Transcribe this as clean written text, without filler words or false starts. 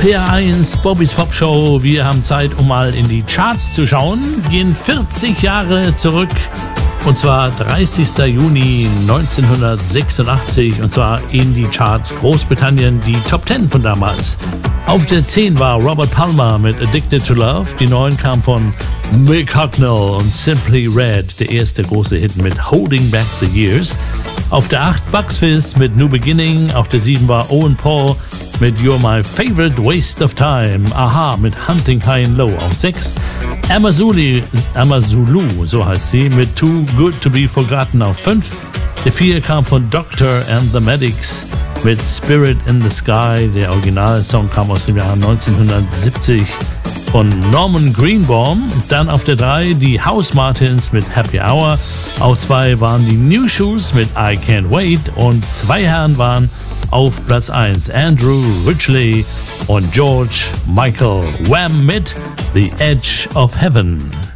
SWR 1, Bobbys Pop Show. Wir haben Zeit, um mal in die Charts zu schauen. Gehen 40 Jahre zurück. Und zwar 30. Juni 1986. Und zwar in die Charts Großbritannien, die Top 10 von damals. Auf der 10 war Robert Palmer mit Addicted to Love. Die 9 kam von Mick Hucknall und Simply Red. Der erste große Hit mit Holding Back the Years. Auf der 8 Bucks Fizz mit New Beginning. Auf der 7 war Owen Paul mit You're My Favorite Waste of Time. Aha mit Hunting High and Low. Auf 6 Amazulu, so heißt sie, mit Too Good to Be Forgotten. Auf 5. Der 4 kam von Doctor and the Medics mit Spirit in the Sky. Der Originalsong kam aus dem Jahr 1970 von Norman Greenbaum. Dann auf der 3 die House Martins mit Happy Hour. Auf 2 waren die New Shoes mit I Can't Wait. Und 2 Herren waren auf Platz 1 Andrew Ridgeley und George Michael. Wham mit The Edge of Heaven.